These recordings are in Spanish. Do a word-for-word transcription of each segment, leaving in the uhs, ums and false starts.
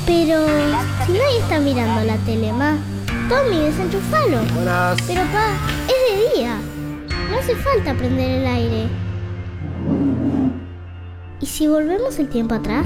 Pero si nadie está mirando la tele, ma. Tommy, desenchufalo. Buenas. Pero pa, es de día. No hace falta prender el aire. ¿Y si volvemos el tiempo atrás?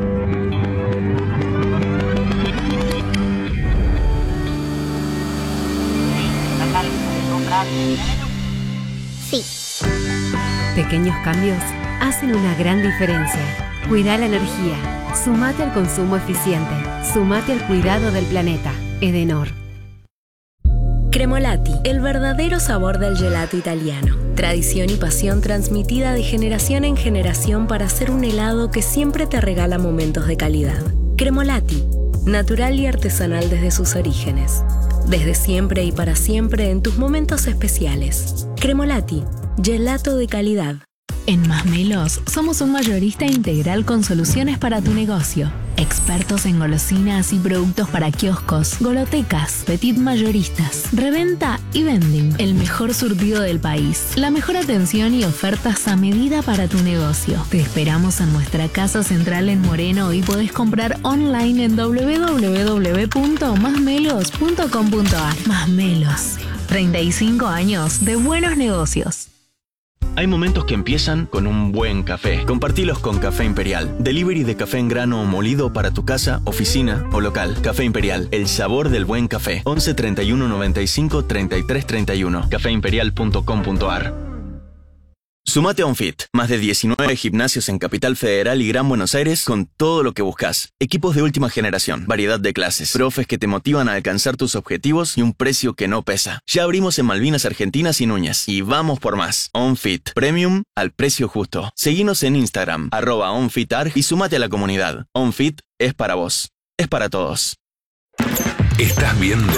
Sí. Pequeños cambios hacen una gran diferencia. Cuida la energía. Sumate al consumo eficiente. Sumate al cuidado del planeta. Edenor. Cremolati, el verdadero sabor del gelato italiano. Tradición y pasión transmitida de generación en generación para hacer un helado que siempre te regala momentos de calidad. Cremolati, natural y artesanal desde sus orígenes. Desde siempre y para siempre en tus momentos especiales. Cremolati, gelato de calidad. En Masmelos somos un mayorista integral con soluciones para tu negocio. Expertos en golosinas y productos para kioscos, golotecas, petit mayoristas, reventa y vending. El mejor surtido del país. La mejor atención y ofertas a medida para tu negocio. Te esperamos en nuestra casa central en Moreno y podés comprar online en doble u doble u doble u punto masmelos punto com punto a r. Masmelos. treinta y cinco años de buenos negocios. Hay momentos que empiezan con un buen café. Compartilos con Café Imperial. Delivery de café en grano o molido para tu casa, oficina o local. Café Imperial, el sabor del buen café. once treinta y uno noventa y cinco treinta y tres treinta y uno. café imperial punto com punto a r. Sumate a OnFit. Más de diecinueve gimnasios en Capital Federal y Gran Buenos Aires con todo lo que buscas. Equipos de última generación, variedad de clases, profes que te motivan a alcanzar tus objetivos y un precio que no pesa. Ya abrimos en Malvinas Argentinas y Núñez. Y vamos por más. OnFit. Premium al precio justo. Seguinos en Instagram, arroba OnFitArg y sumate a la comunidad. OnFit es para vos. Es para todos. Estás viendo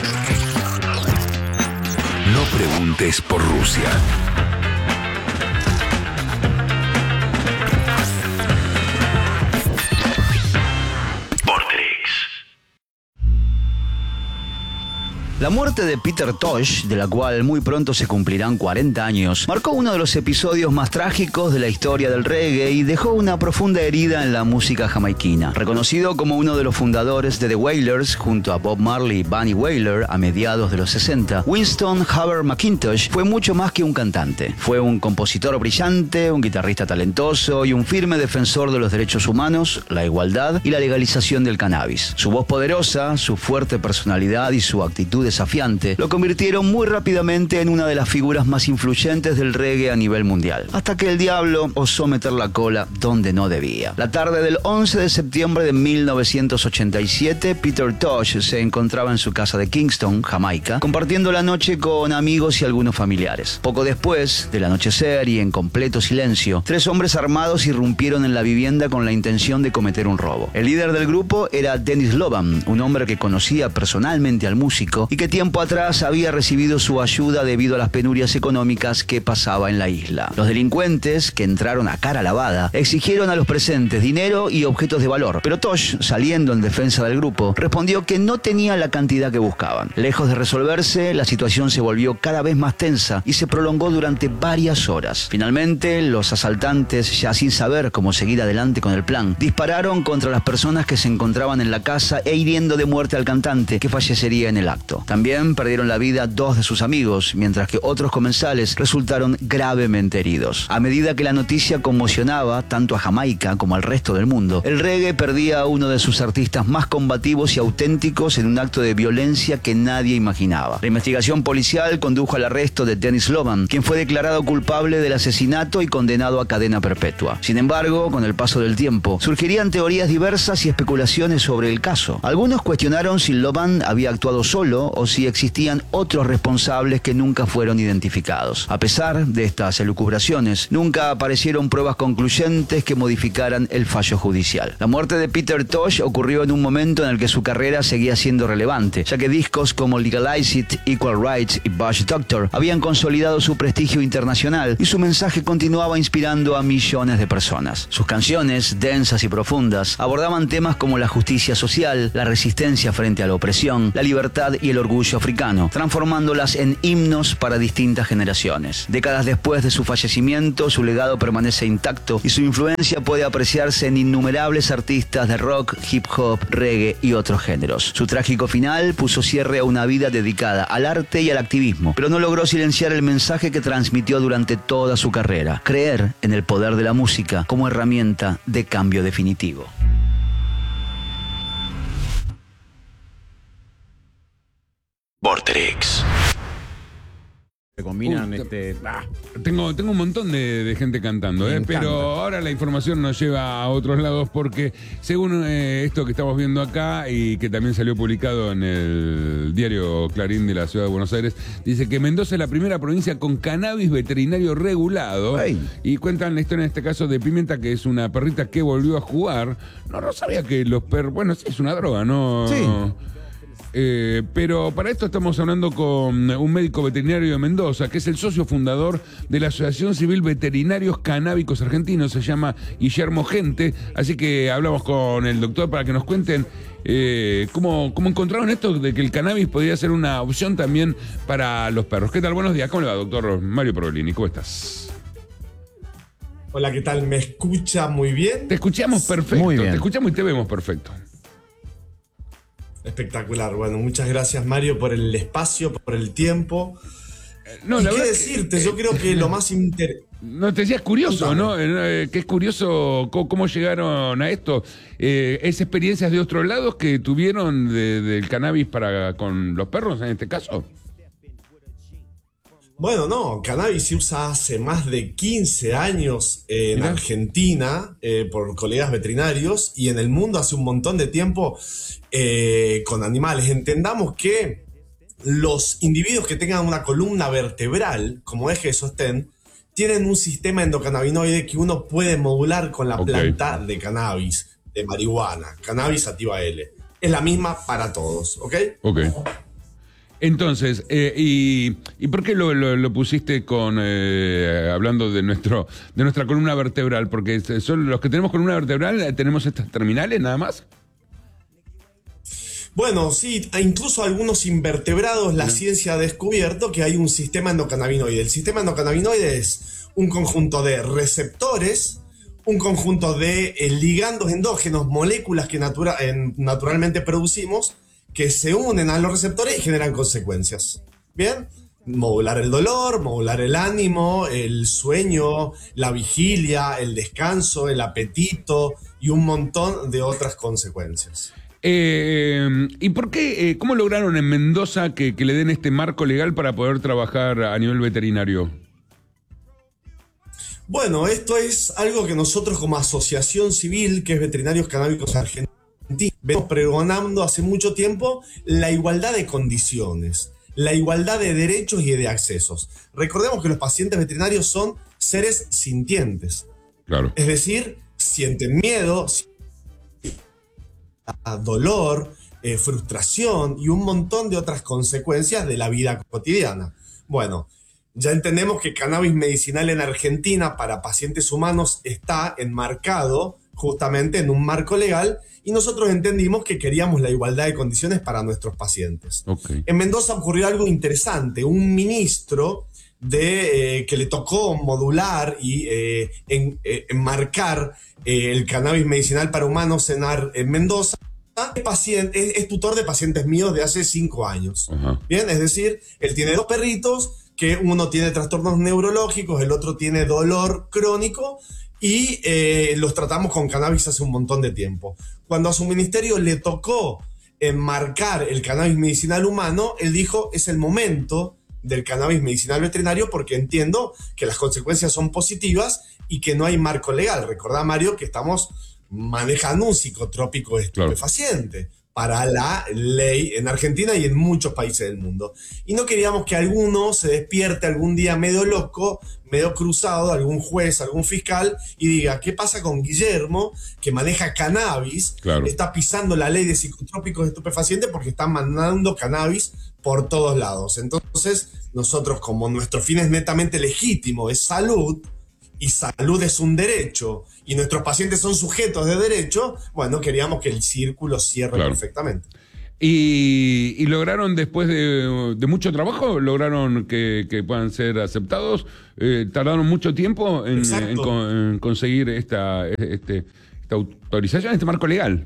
No Preguntes por Rusia. La muerte de Peter Tosh, de la cual muy pronto se cumplirán cuarenta años, marcó uno de los episodios más trágicos de la historia del reggae y dejó una profunda herida en la música jamaiquina. Reconocido como uno de los fundadores de The Wailers, junto a Bob Marley y Bunny Wailer a mediados de los sesenta, Winston Haber McIntosh fue mucho más que un cantante. Fue un compositor brillante, un guitarrista talentoso y un firme defensor de los derechos humanos, la igualdad y la legalización del cannabis. Su voz poderosa, su fuerte personalidad y su actitud desafiante lo convirtieron muy rápidamente en una de las figuras más influyentes del reggae a nivel mundial, hasta que el diablo osó meter la cola donde no debía. La tarde del once de septiembre de mil novecientos ochenta y siete, Peter Tosh se encontraba en su casa de Kingston, Jamaica, compartiendo la noche con amigos y algunos familiares. Poco después del anochecer y en completo silencio, tres hombres armados irrumpieron en la vivienda con la intención de cometer un robo. El líder del grupo era Dennis Loban, un hombre que conocía personalmente al músico y que tiempo atrás había recibido su ayuda debido a las penurias económicas que pasaba en la isla. Los delincuentes, que entraron a cara lavada, exigieron a los presentes dinero y objetos de valor, pero Tosh, saliendo en defensa del grupo, respondió que no tenía la cantidad que buscaban. Lejos de resolverse, la situación se volvió cada vez más tensa y se prolongó durante varias horas. Finalmente, los asaltantes, ya sin saber cómo seguir adelante con el plan, dispararon contra las personas que se encontraban en la casa e hiriendo de muerte al cantante, que fallecería en el acto. También perdieron la vida dos de sus amigos, mientras que otros comensales resultaron gravemente heridos. A medida que la noticia conmocionaba tanto a Jamaica como al resto del mundo, el reggae perdía a uno de sus artistas más combativos y auténticos en un acto de violencia que nadie imaginaba. La investigación policial condujo al arresto de Dennis Loban, quien fue declarado culpable del asesinato y condenado a cadena perpetua. Sin embargo, con el paso del tiempo, surgirían teorías diversas y especulaciones sobre el caso. Algunos cuestionaron si Loban había actuado solo o si existían otros responsables que nunca fueron identificados. A pesar de estas elucubraciones, nunca aparecieron pruebas concluyentes que modificaran el fallo judicial. La muerte de Peter Tosh ocurrió en un momento en el que su carrera seguía siendo relevante, ya que discos como Legalize It, Equal Rights y Bush Doctor habían consolidado su prestigio internacional y su mensaje continuaba inspirando a millones de personas. Sus canciones, densas y profundas, abordaban temas como la justicia social, la resistencia frente a la opresión, la libertad y el orgullo africano, transformándolas en himnos para distintas generaciones. Décadas después de su fallecimiento, su legado permanece intacto y su influencia puede apreciarse en innumerables artistas de rock, hip hop, reggae y otros géneros. Su trágico final puso cierre a una vida dedicada al arte y al activismo, pero no logró silenciar el mensaje que transmitió durante toda su carrera: creer en el poder de la música como herramienta de cambio definitivo. Vorterix. Se combinan Uh, este. Ah, Tengo, tengo un montón de, de gente cantando, Me eh, encanta. pero ahora la información nos lleva a otros lados porque según eh, esto que estamos viendo acá y que también salió publicado en el diario Clarín de la Ciudad de Buenos Aires, dice que Mendoza es la primera provincia con cannabis veterinario regulado. Ey. Y cuentan la historia en este caso de Pimienta, que es una perrita que volvió a jugar. No, no sabía que los perros... Bueno, sí, es una droga, ¿no? Sí. Eh, pero para esto estamos hablando con un médico veterinario de Mendoza, que es el socio fundador de la Asociación Civil Veterinarios Canábicos Argentinos, se llama Guillermo Gente, así que hablamos con el doctor para que nos cuenten eh, cómo, cómo encontraron esto de que el cannabis podría ser una opción también para los perros. ¿Qué tal? Buenos días, ¿cómo le va, doctor Mario Pergolini? ¿Cómo estás? Hola, ¿qué tal? ¿Me escucha muy bien? Te escuchamos perfecto, Muy bien. te escuchamos y te vemos perfecto. Espectacular. Bueno, muchas gracias, Mario, por el espacio, por el tiempo. No, ¿Y la qué verdad decirte? que- Yo creo que lo más interesante... No, te decías curioso, Contame. ¿no? Eh, que es curioso cómo, cómo llegaron a esto. Eh, ¿Es experiencias de otros lados que tuvieron de- del cannabis para con los perros en este caso? Bueno, no, cannabis se usa hace más de quince años en Mirá. Argentina eh, por colegas veterinarios y en el mundo hace un montón de tiempo eh, con animales. Entendamos que los individuos que tengan una columna vertebral como eje de sostén tienen un sistema endocannabinoide que uno puede modular con la Ok. planta de cannabis, de marihuana, cannabis sativa L. Es la misma para todos, ¿ok? Ok. Entonces, eh, y, ¿y por qué lo, lo- lo pusiste con eh, hablando de nuestro de nuestra columna vertebral? Porque son los que tenemos columna vertebral, eh, tenemos estas terminales nada más. Bueno, sí, incluso algunos invertebrados, la ciencia ha descubierto que hay un sistema endocannabinoide. El sistema endocannabinoide es un conjunto de receptores, un conjunto de eh, ligandos endógenos, moléculas que natura- en- naturalmente producimos, que se unen a los receptores y generan consecuencias. ¿Bien? Modular el dolor, modular el ánimo, el sueño, la vigilia, el descanso, el apetito y un montón de otras consecuencias. Eh, ¿Y por qué, eh, cómo lograron en Mendoza que, que le den este marco legal para poder trabajar a nivel veterinario? Bueno, esto es algo que nosotros como asociación civil, que es Veterinarios Canábicos Argentinos, venimos pregonando hace mucho tiempo la igualdad de condiciones, la igualdad de derechos y de accesos. Recordemos que los pacientes veterinarios son seres sintientes, Claro. es decir, sienten miedo, dolor, eh, frustración y un montón de otras consecuencias de la vida cotidiana. Bueno, ya entendemos que cannabis medicinal en Argentina para pacientes humanos está enmarcado justamente en un marco legal y nosotros entendimos que queríamos la igualdad de condiciones para nuestros pacientes. Ok. En Mendoza ocurrió algo interesante. Un ministro de, eh, que le tocó modular y eh, en, eh, enmarcar eh, el cannabis medicinal para humanos en, Ar- en Mendoza es, paciente, es, es tutor de pacientes míos de hace cinco años. Ajá. Bien, es decir, él tiene dos perritos, que uno tiene trastornos neurológicos, el otro tiene dolor crónico y eh, los tratamos con cannabis hace un montón de tiempo. Cuando a su ministerio le tocó enmarcar el cannabis medicinal humano, él dijo, es el momento del cannabis medicinal veterinario porque entiendo que las consecuencias son positivas y que no hay marco legal. Recordá, Mario, que estamos manejando un psicotrópico estupefaciente para la ley en Argentina y en muchos países del mundo. Y no queríamos que alguno se despierte algún día medio loco, medio cruzado, algún juez, algún fiscal, y diga, ¿qué pasa con Guillermo, que maneja cannabis, Claro. está pisando la ley de psicotrópicos estupefacientes porque está mandando cannabis por todos lados? Entonces, nosotros, como nuestro fin es netamente legítimo, es salud, y salud es un derecho, y nuestros pacientes son sujetos de derecho, bueno, queríamos que el círculo cierre Claro. perfectamente. Y, y lograron, después de, de mucho trabajo, lograron que, que puedan ser aceptados. Eh, tardaron mucho tiempo en, en, en conseguir esta, este, esta autorización, este marco legal.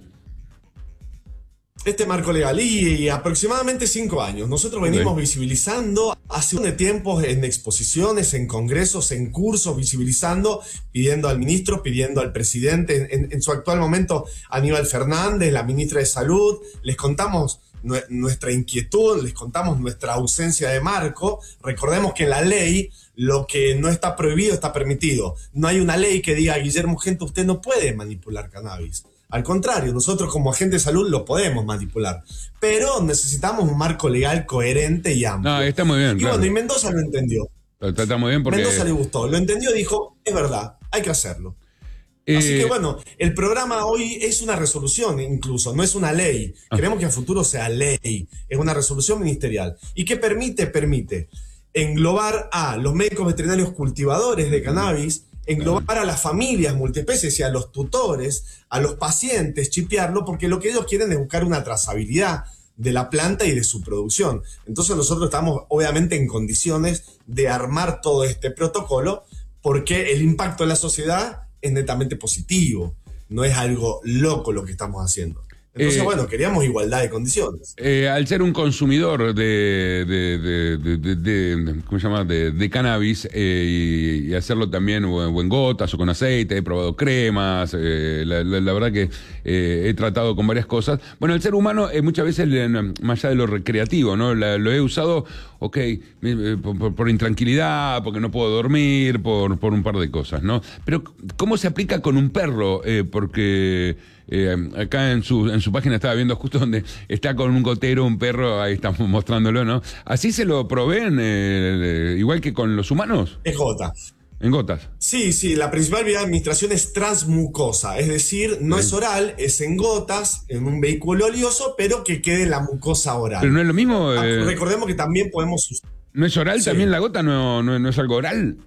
Este marco legal, y, y aproximadamente cinco años. Nosotros venimos Okay. visibilizando hace un tiempo en exposiciones, en congresos, en cursos, visibilizando, pidiendo al ministro, pidiendo al presidente, en, en, en su actual momento Aníbal Fernández, la ministra de Salud. Les contamos nue- nuestra inquietud, les contamos nuestra ausencia de marco. Recordemos que en la ley lo que no está prohibido está permitido. No hay una ley que diga, Guillermo Gento, usted no puede manipular cannabis. Al contrario, nosotros como agentes de salud lo podemos manipular, pero necesitamos un marco legal coherente y amplio. No, está muy bien, Y claro. bueno, y Mendoza lo entendió. Está, está muy bien porque... Mendoza le gustó, lo entendió y dijo, es verdad, hay que hacerlo. Eh, Así que bueno, el programa hoy es una resolución incluso, no es una ley. Ah. Queremos que a futuro sea ley, es una resolución ministerial. ¿Y qué permite? Permite englobar a los médicos veterinarios cultivadores de cannabis, englobar a las familias multiespecies y a los tutores, a los pacientes, chipearlo, porque lo que ellos quieren es buscar una trazabilidad de la planta y de su producción. Entonces nosotros estamos obviamente en condiciones de armar todo este protocolo, porque el impacto en la sociedad es netamente positivo, no es algo loco lo que estamos haciendo. Entonces, Eh, bueno, queríamos igualdad de condiciones. Eh, al ser un consumidor de, de, de, de, de, de- de- ¿cómo se llama? de, de cannabis eh, y, y hacerlo también o, o en gotas o con aceite, he probado cremas, eh, la, la- la verdad que eh, he tratado con varias cosas. Bueno, el ser humano eh, muchas veces, eh, más allá de lo recreativo, ¿no? La- lo he usado, ok, eh, por, por- por intranquilidad, porque no puedo dormir, por, por un par de cosas, ¿no? Pero ¿cómo se aplica con un perro? Eh, porque... Eh, acá en su, en su página estaba viendo justo donde está con un gotero, un perro, ahí estamos mostrándolo, ¿no? ¿Así se lo proveen, eh, eh, igual que con los humanos? Es gota. En gotas. Sí, sí, la principal vía de administración es transmucosa, es decir, no es oral, es en gotas, en un vehículo oleoso, pero que quede en la mucosa oral. Pero no es lo mismo. Ah, eh, recordemos que también podemos usar. ¿No es oral Sí. también la gota? ¿No, no, no es algo oral?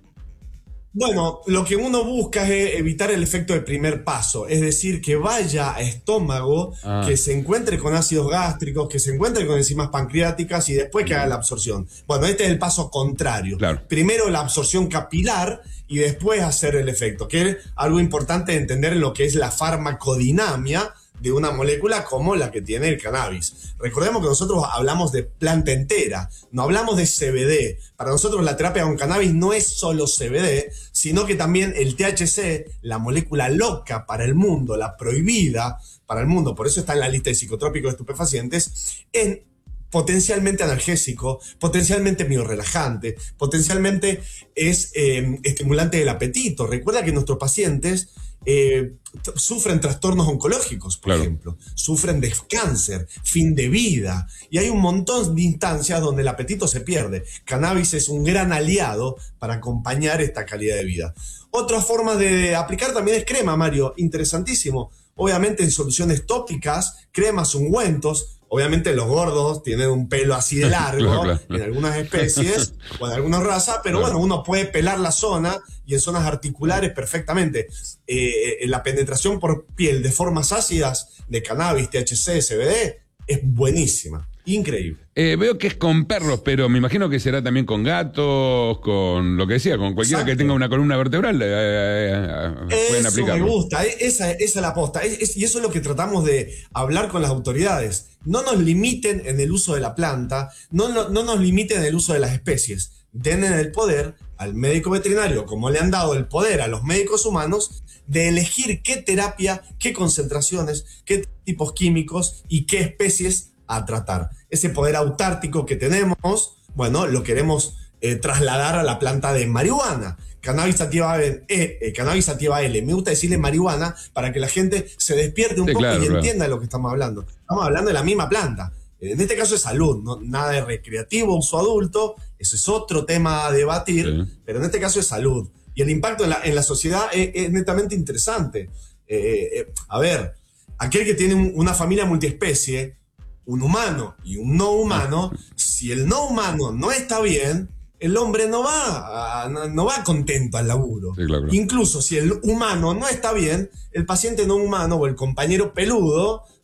Bueno, lo que uno busca es evitar el efecto de primer paso, es decir, que vaya a estómago, Ah. que se encuentre con ácidos gástricos, que se encuentre con enzimas pancreáticas y después que haga la absorción. Bueno, este es el paso contrario. Claro. Primero la absorción capilar y después hacer el efecto, que es algo importante de entender en lo que es la farmacodinamia de una molécula como la que tiene el cannabis. Recordemos que nosotros hablamos de planta entera, no hablamos de C B D. Para nosotros la terapia con cannabis no es solo C B D, sino que también el T H C, la molécula loca para el mundo, la prohibida para el mundo, por eso está en la lista de psicotrópicos estupefacientes, es potencialmente analgésico, potencialmente miorrelajante, potencialmente es eh, estimulante del apetito. Recuerda que nuestros pacientes eh, t- sufren trastornos oncológicos, por Claro. ejemplo, sufren de cáncer, fin de vida, y hay un montón de instancias donde el apetito se pierde. Cannabis es un gran aliado para acompañar esta calidad de vida. Otra forma de aplicar también es crema, Mario, interesantísimo. Obviamente en soluciones tópicas, cremas, ungüentos. Obviamente los gordos tienen un pelo así de largo Claro, claro. en algunas especies o en algunas razas, pero Claro. bueno, uno puede pelar la zona y en zonas articulares perfectamente. Eh, la penetración por piel de formas ácidas de cannabis, T H C, C B D es buenísima, increíble. Eh, veo que es con perros, pero me imagino que será también con gatos, con lo que decía, con cualquiera Exacto. que tenga una columna vertebral. eh, eh, eh, pueden Eso aplicarlo. me gusta, e- esa, esa es la aposta. Es- es- y eso es lo que tratamos de hablar con las autoridades. No nos limiten en el uso de la planta, no, no, no nos limiten en el uso de las especies. Den el poder al médico veterinario, como le han dado el poder a los médicos humanos, de elegir qué terapia, qué concentraciones, qué tipos químicos y qué especies a tratar. Ese poder autártico que tenemos, bueno, lo queremos eh, trasladar a la planta de marihuana. Cannabis sativa, eh, eh, cannabis sativa L. Me gusta decirle marihuana para que la gente se despierte un Sí, poco claro, y claro. entienda de lo que estamos hablando. Estamos hablando de la misma planta. En este caso es salud, no, nada de recreativo, uso adulto. Eso es otro tema a debatir, Sí. pero en este caso es salud. Y el impacto en la, en la sociedad es, es netamente interesante. Eh, eh, a ver, aquel que tiene un- una familia multiespecie, un humano y un no humano, si el no humano no está bien, el hombre no va, a- no, no va contento al laburo. Sí, claro, claro. Incluso si el humano no está bien, el paciente no humano o el compañero peludo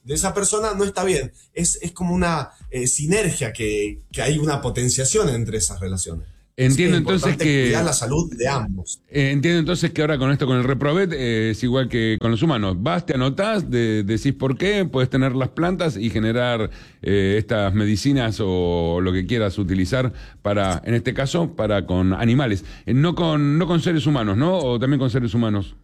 de esa persona no está bien. Es, es como una eh, sinergia que, que hay una potenciación entre esas relaciones. Entiendo es entonces que cuidar la salud de ambos. Eh, entiendo entonces que ahora con esto, con el Reprobet, eh, es igual que con los humanos. Vas, te anotás, de, decís por qué, puedes tener las plantas y generar eh, estas medicinas o lo que quieras utilizar para, en este caso, para con animales. Eh, no con, no con seres humanos, ¿no? O también con seres humanos.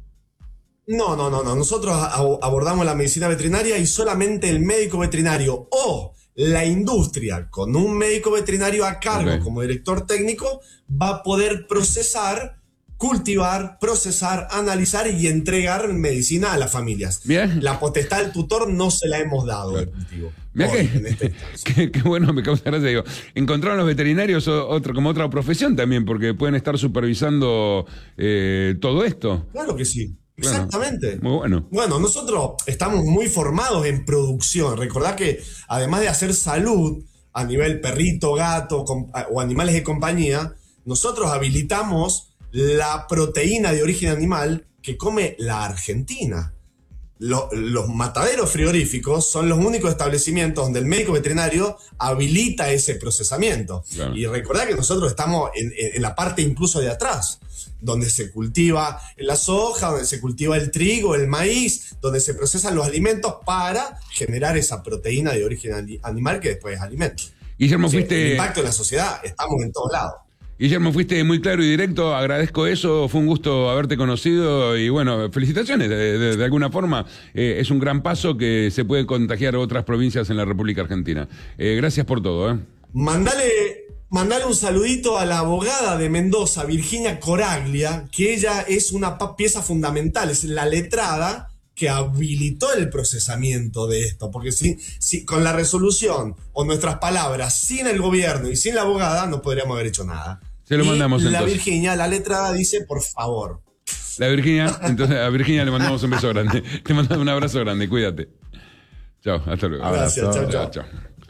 No, no, no, no. Nosotros abordamos la medicina veterinaria y solamente el médico veterinario o la industria con un médico veterinario a cargo okay. como director técnico va a poder procesar, cultivar, procesar, analizar y entregar medicina a las familias. Bien. La potestad del tutor no se la hemos dado del cultivo. Mira que, que, que bueno, me causa gracia. Digo, encontraron los veterinarios otro, como otra profesión también, porque pueden estar supervisando eh, todo esto. Claro que sí. Exactamente. Muy bueno. Bueno, nosotros estamos muy formados en producción. Recordá que además de hacer salud a nivel perrito, gato o animales de compañía, nosotros habilitamos la proteína de origen animal que come la Argentina. Los, los mataderos frigoríficos son los únicos establecimientos donde el médico veterinario habilita ese procesamiento. Claro. Y recordá que nosotros estamos en, en la parte incluso de atrás, donde se cultiva la soja, donde se cultiva el trigo, el maíz, donde se procesan los alimentos para generar esa proteína de origen animal que después es alimento. Guillermo, o sea, fuiste... El impacto en la sociedad, estamos en todos lados. Guillermo, fuiste muy claro y directo, agradezco eso, fue un gusto haberte conocido y bueno, felicitaciones, de, de, de alguna forma eh, es un gran paso que se puede contagiar a otras provincias en la República Argentina. Eh, gracias por todo. ¿eh? Mandale... Mandale un saludito a la abogada de Mendoza, Virginia Coraglia, que ella es una pieza fundamental, es la letrada que habilitó el procesamiento de esto, porque si, si con la resolución o nuestras palabras, sin el gobierno y sin la abogada, no podríamos haber hecho nada. Se lo mandamos y entonces. La Virginia, la letrada dice, por favor. La Virginia, entonces a Virginia le mandamos un beso grande, le mandamos un abrazo grande, cuídate. Chao, hasta luego. Gracias, chao, chao. chao.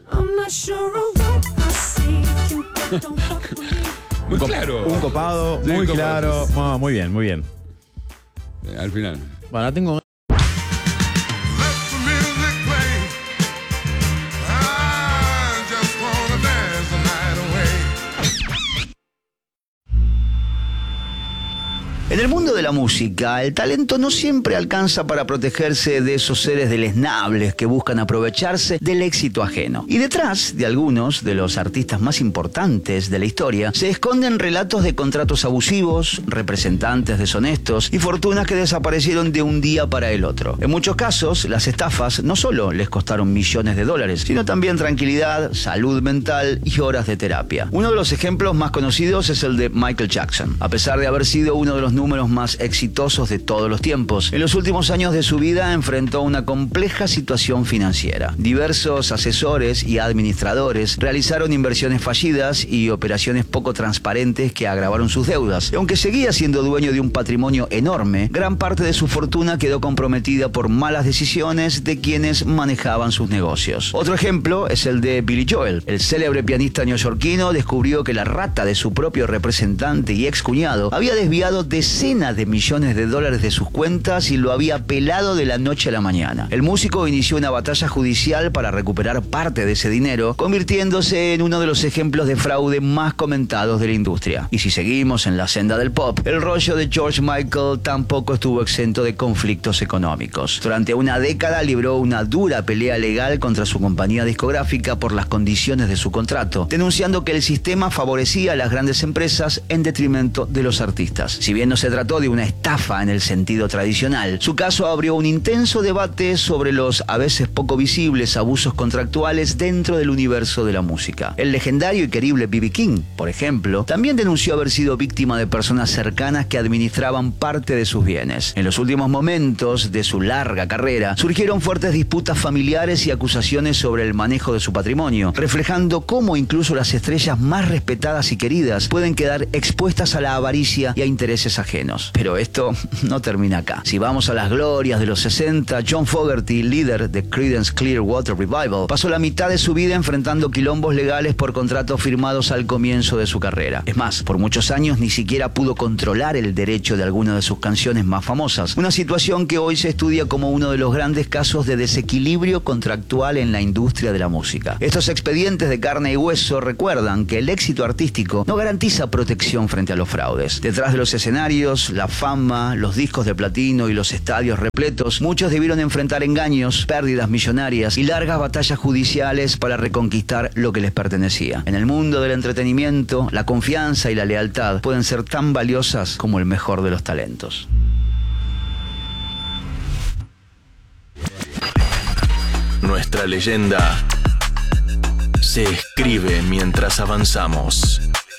Muy claro. Un copado, sí, muy copado. claro. Oh, muy bien, muy bien. Eh, al final. Bueno, tengo... En el mundo de la música, el talento no siempre alcanza para protegerse de esos seres deleznables que buscan aprovecharse del éxito ajeno. Y detrás de algunos de los artistas más importantes de la historia, se esconden relatos de contratos abusivos, representantes deshonestos y fortunas que desaparecieron de un día para el otro. En muchos casos, las estafas no solo les costaron millones de dólares, sino también tranquilidad, salud mental y horas de terapia. Uno de los ejemplos más conocidos es el de Michael Jackson. A pesar de haber sido uno de los números más exitosos de todos los tiempos, en los últimos años de su vida enfrentó una compleja situación financiera. Diversos asesores y administradores realizaron inversiones fallidas y operaciones poco transparentes que agravaron sus deudas. Y aunque seguía siendo dueño de un patrimonio enorme, gran parte de su fortuna quedó comprometida por malas decisiones de quienes manejaban sus negocios. Otro ejemplo es el de Billy Joel. El célebre pianista neoyorquino descubrió que la rata de su propio representante y excuñado había desviado decenas de millones de dólares de sus cuentas y lo había pelado de la noche a la mañana. El músico inició una batalla judicial para recuperar parte de ese dinero, convirtiéndose en uno de los ejemplos de fraude más comentados de la industria. Y si seguimos en la senda del pop, el rollo de George Michael tampoco estuvo exento de conflictos económicos. Durante una década libró una dura pelea legal contra su compañía discográfica por las condiciones de su contrato, denunciando que el sistema favorecía a las grandes empresas en detrimento de los artistas. Si bien no se trató de una estafa en el sentido tradicional, su caso abrió un intenso debate sobre los a veces poco visibles abusos contractuales dentro del universo de la música. El legendario y querible B B King, por ejemplo, también denunció haber sido víctima de personas cercanas que administraban parte de sus bienes. En los últimos momentos de su larga carrera, surgieron fuertes disputas familiares y acusaciones sobre el manejo de su patrimonio, reflejando cómo incluso las estrellas más respetadas y queridas pueden quedar expuestas a la avaricia y a intereses ajenos. ajenos. Pero esto no termina acá. Si vamos a las glorias de los sesenta, John Fogerty, líder de Creedence Clearwater Revival, pasó la mitad de su vida enfrentando quilombos legales por contratos firmados al comienzo de su carrera. Es más, por muchos años ni siquiera pudo controlar el derecho de alguna de sus canciones más famosas. Una situación que hoy se estudia como uno de los grandes casos de desequilibrio contractual en la industria de la música. Estos expedientes de carne y hueso recuerdan que el éxito artístico no garantiza protección frente a los fraudes. Detrás de los escenarios, la fama, los discos de platino y los estadios repletos, muchos debieron enfrentar engaños, pérdidas millonarias y largas batallas judiciales para reconquistar lo que les pertenecía. En el mundo del entretenimiento, la confianza y la lealtad pueden ser tan valiosas como el mejor de los talentos. Nuestra leyenda se escribe mientras avanzamos.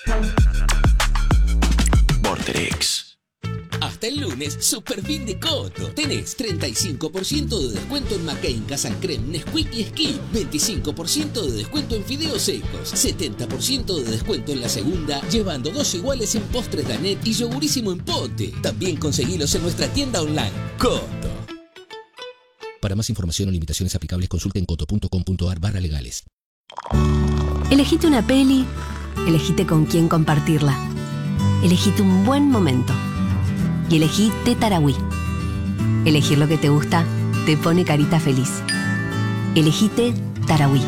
Vorterix. Hasta el lunes, super fin de Coto. Tenés treinta y cinco por ciento de descuento en McCain, Casa Creme, Nesquik y Skin. veinticinco por ciento de descuento en fideos secos. setenta por ciento de descuento en la segunda, llevando dos iguales en postres Danet y yogurísimo en pote. También conseguilos en nuestra tienda online. Coto. Para más información o limitaciones aplicables, consulten coto punto com punto ar barra legales. Elegite una peli, elegite con quién compartirla. Elegite un buen momento. Y elegí Té Tarahui. Elegir lo que te gusta te pone carita feliz. Elegí Té Tarahui.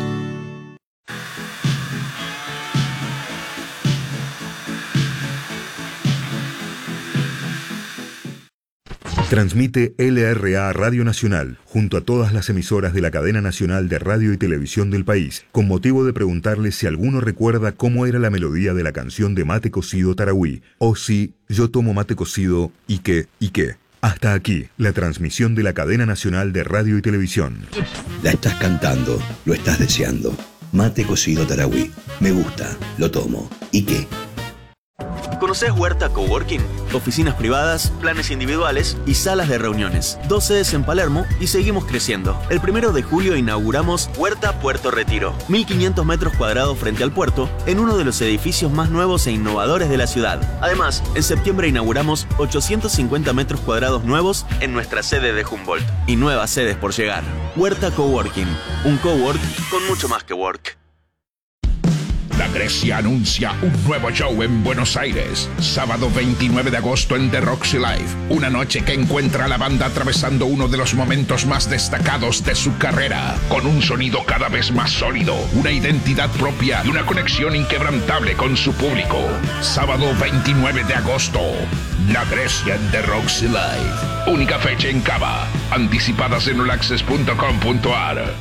Transmite L R A Radio Nacional, junto a todas las emisoras de la cadena nacional de radio y televisión del país, con motivo de preguntarles si alguno recuerda cómo era la melodía de la canción de Mate Cocido Tarahui, o si yo tomo mate cocido y qué, y qué. Hasta aquí, la transmisión de la cadena nacional de radio y televisión. La estás cantando, lo estás deseando. Mate Cocido Tarahui. Me gusta, lo tomo. ¿Y qué? ¿Conocés Huerta Coworking? Oficinas privadas, planes individuales y salas de reuniones. Dos sedes en Palermo y seguimos creciendo. El primero de julio inauguramos Huerta Puerto Retiro. mil quinientos metros cuadrados frente al puerto, en uno de los edificios más nuevos e innovadores de la ciudad. Además, en septiembre inauguramos ochocientos cincuenta metros cuadrados nuevos en nuestra sede de Humboldt. Y nuevas sedes por llegar. Huerta Coworking. Un cowork con mucho más que work. La Grecia anuncia un nuevo show en Buenos Aires. Sábado veintinueve de agosto en The Roxy Live. Una noche que encuentra a la banda atravesando uno de los momentos más destacados de su carrera. Con un sonido cada vez más sólido, una identidad propia y una conexión inquebrantable con su público. Sábado veintinueve de agosto. La Grecia en The Roxy Live. Única fecha en Cava. Anticipadas en all access punto com punto ar.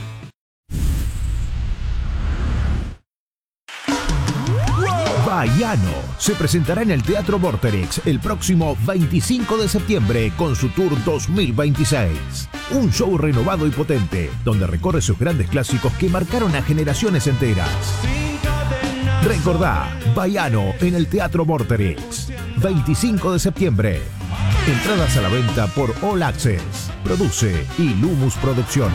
Baiano se presentará en el Teatro Vorterix el próximo veinticinco de septiembre con su Tour dos mil veintiséis. Un show renovado y potente, donde recorre sus grandes clásicos que marcaron a generaciones enteras. Recordá, Baiano en el Teatro Vorterix, veinticinco de septiembre. Entradas a la venta por All Access. Produce Ilumus Producción.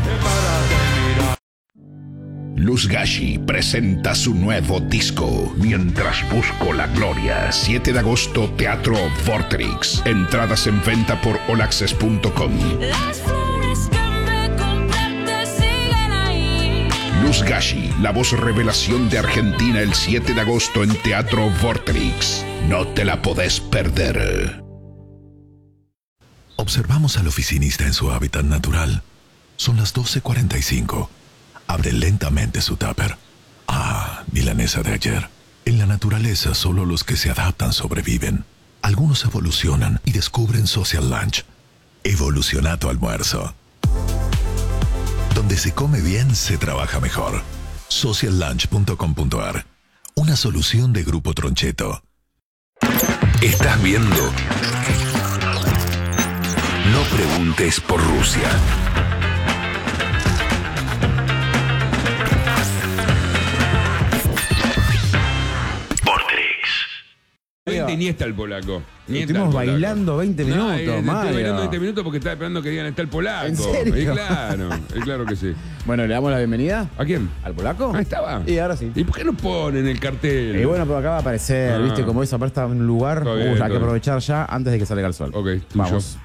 Luz Gashi presenta su nuevo disco, Mientras Busco la Gloria. siete de agosto, Teatro Vorterix. Entradas en venta por all access punto com. Luz Gashi, la voz revelación de Argentina, el siete de agosto en Teatro Vorterix. No te la podés perder. Observamos al oficinista en su hábitat natural. Son las doce cuarenta y cinco. Abre lentamente su tupper. Ah, milanesa de ayer. En la naturaleza solo los que se adaptan sobreviven. Algunos evolucionan y descubren Social Lunch. Evoluciona tu almuerzo. Donde se come bien, se trabaja mejor. social lunch punto com punto ar. Una solución de Grupo Troncheto. Estás viendo No Preguntes por Rusia. veinte y ni está el polaco. Ni está Estuvimos el polaco. bailando veinte minutos, no, eh, Mario. Estoy bailando veinte minutos porque estaba esperando que digan está el polaco. ¿En serio? Y claro, y claro que sí. Bueno, ¿le damos la bienvenida? ¿A quién? ¿Al polaco? Ah, estaba. Y ahora sí. ¿Y por qué no ponen el cartel? Y bueno, pero acá va a aparecer, Ah. ¿viste? Como esa aparte está en un lugar, Está bien, uh, hay está que bien. aprovechar ya antes de que salga el sol. Ok, tuyo. Vamos.